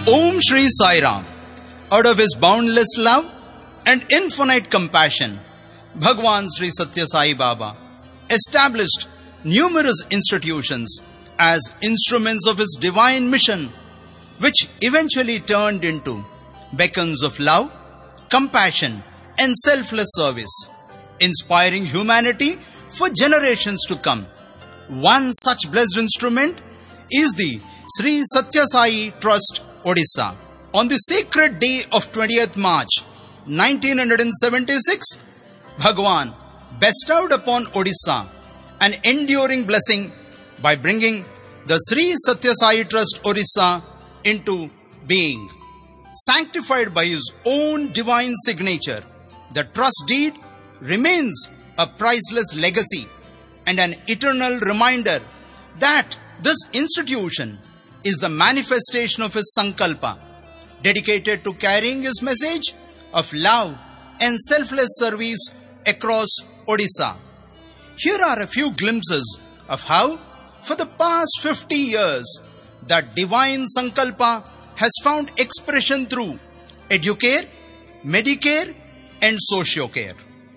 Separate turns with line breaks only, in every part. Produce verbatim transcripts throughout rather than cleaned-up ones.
Om Shri Sai Ram. Out of his boundless love and infinite compassion, Bhagwan Sri Satya Sai Baba established numerous institutions as instruments of his divine mission, which eventually turned into beacons of love, compassion, and selfless service, inspiring humanity for generations to come. One such blessed instrument is the Sri Satya Sai Trust, Odisha. On the sacred day of twentieth March nineteen seventy-six, Bhagwan bestowed upon Odisha an enduring blessing by bringing the Sri Satya Sai Trust Odisha into being. Sanctified by his own divine signature, the trust deed remains a priceless legacy and an eternal reminder that this institution is the manifestation of his sankalpa, dedicated to carrying his message of love and selfless service across Odisha. Here are a few glimpses of how, for the past fifty years, that divine sankalpa has found expression through Educare, Medicare, and Sociocare.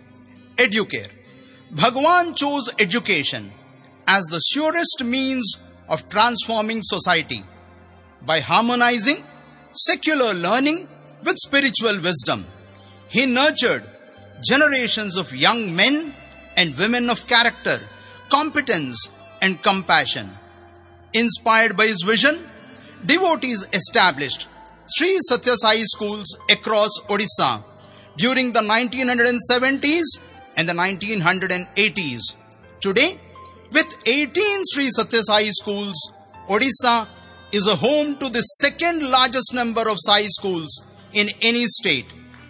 Educare. Bhagwan chose education as the surest means of transforming society by harmonizing secular learning with spiritual wisdom. He nurtured generations of young men and women of character, competence, and compassion. Inspired by his vision, devotees established Sri Satya Sai schools across Odisha during the nineteen seventies and the nineteen eighties. Today, with eighteen Sri Satya Sai schools, Odisha is a home to the second largest number of Sai schools in any state.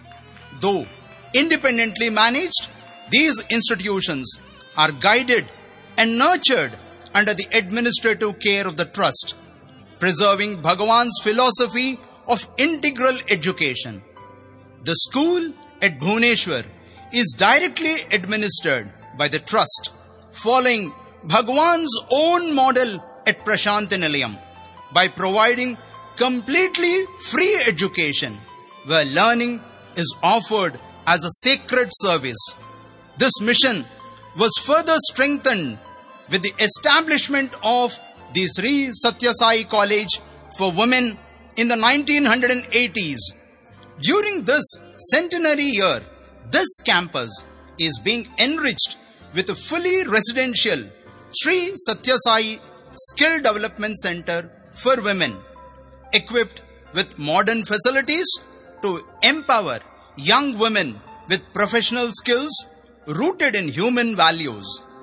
Though independently managed, these institutions are guided and nurtured under the administrative care of the trust, preserving Bhagwan's philosophy of integral education. The school at Bhubaneswar is directly administered by the trust, following Bhagwan's own model at Prashantinilayam by providing completely free education where learning is offered as a sacred service. This mission was further strengthened with the establishment of the Sri Satya Sai College for Women in the nineteen eighties. During this centenary year, this campus is being enriched with a fully residential Sri Satya Sai Skill Development Center for Women, equipped with modern facilities to empower young women with professional skills rooted in human values.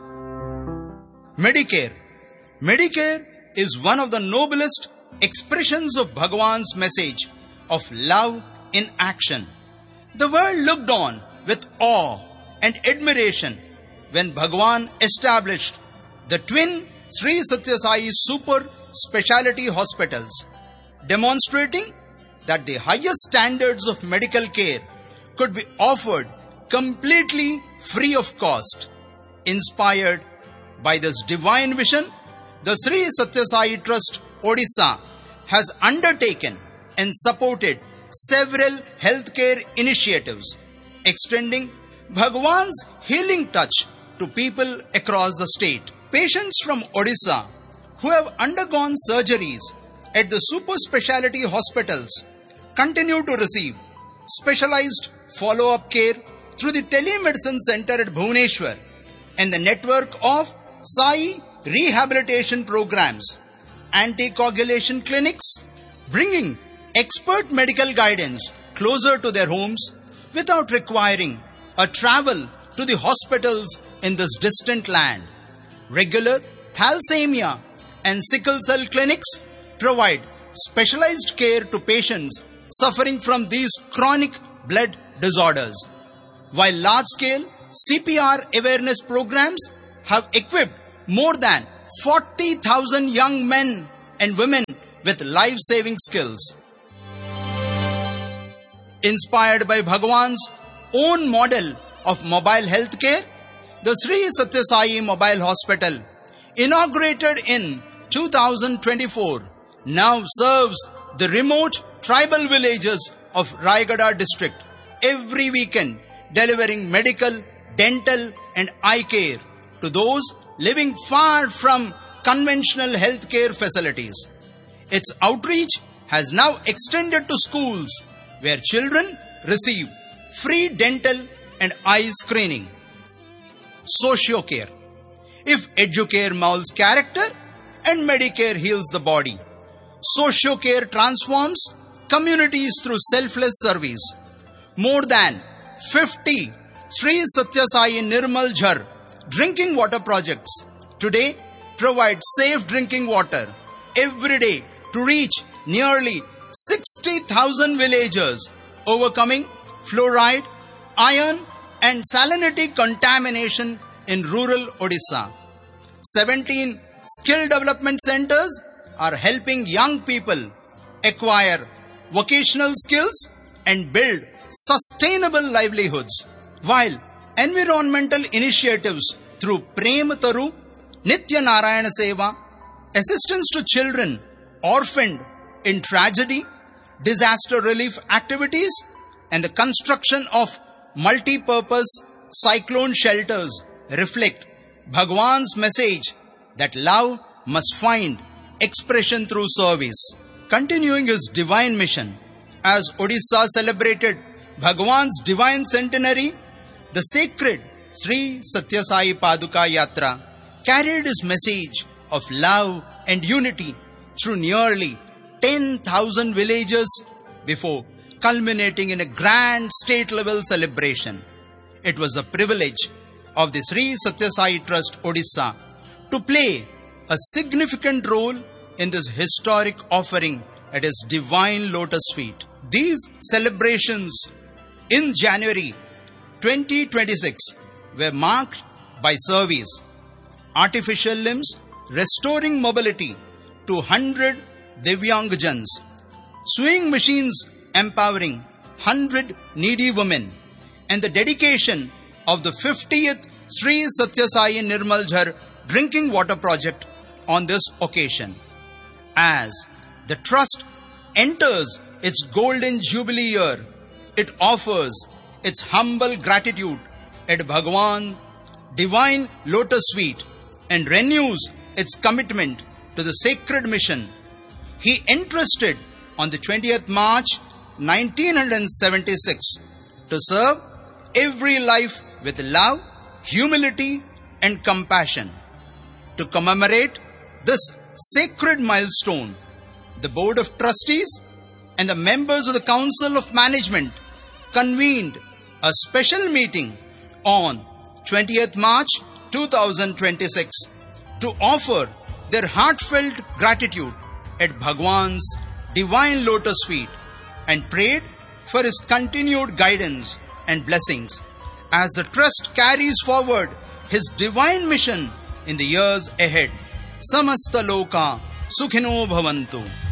Medicare. Medicare is one of the noblest expressions of Bhagwan's message of love in action. The world looked on with awe and admiration when Bhagwan established the twin Sri Satya Sai super speciality hospitals, demonstrating that the highest standards of medical care could be offered completely free of cost. Inspired by this divine vision, the Sri Satya Sai Trust Odisha has undertaken and supported several healthcare initiatives, extending Bhagwan's healing touch to people across the state. Patients from Odisha who have undergone surgeries at the super speciality hospitals continue to receive specialized follow-up care through the telemedicine center at Bhubaneswar and the network of Sai rehabilitation programs, anticoagulation clinics, bringing expert medical guidance closer to their homes without requiring a travel to the hospitals in this distant land. Regular thalassemia and sickle cell clinics provide specialized care to patients suffering from these chronic blood disorders, while large-scale C P R awareness programs have equipped more than forty thousand young men and women with life-saving skills. Inspired by Bhagwan's own model of mobile health care, the Sri Satya Sai Mobile Hospital, inaugurated in two thousand twenty-four, now serves the remote tribal villages of Raigada district every weekend, delivering medical, dental and eye care to those living far from conventional healthcare facilities. Its outreach has now extended to schools where children receive free dental and eye screening. Socio-care. If Educare molds character and Medicare heals the body, Socio-care transforms communities through selfless service. More than fifty Sri Satya Sai Nirmal Jhar drinking water projects today provide safe drinking water every day to reach nearly sixty thousand villagers, overcoming fluoride, iron and salinity contamination in rural Odisha. seventeen skill development centers are helping young people acquire vocational skills and build sustainable livelihoods, while environmental initiatives through Prem Taru, Nitya Narayana Seva, assistance to children orphaned in tragedy, disaster relief activities, and the construction of multi-purpose cyclone shelters reflect Bhagwan's message that love must find expression through service. Continuing his divine mission, as Odisha celebrated Bhagwan's divine centenary, the sacred Sri Satya Sai Paduka Yatra carried his message of love and unity through nearly ten thousand villages before culminating in a grand state-level celebration. It was the privilege of the Sri Satya Sai Trust Odisha to play a significant role in this historic offering at his divine lotus feet. These celebrations in January twenty twenty-six were marked by service, artificial limbs restoring mobility to one hundred Divyangjans, sewing machines empowering one hundred needy women, and the dedication of the fiftieth Sri Satya Sai Nirmal Jhar drinking water project on this occasion. As the trust enters its golden jubilee year, it offers its humble gratitude at Bhagwan divine lotus feet and renews its commitment to the sacred mission he entrusted on the twentieth March nineteen seventy-six to serve every life with love, humility and compassion. To commemorate this sacred milestone, the Board of Trustees and the members of the Council of Management convened a special meeting on twentieth March twenty twenty-six to offer their heartfelt gratitude at Bhagwan's divine lotus feet and prayed for his continued guidance and blessings as the trust carries forward his divine mission in the years ahead. Samasta Loka Sukhino Bhavantu.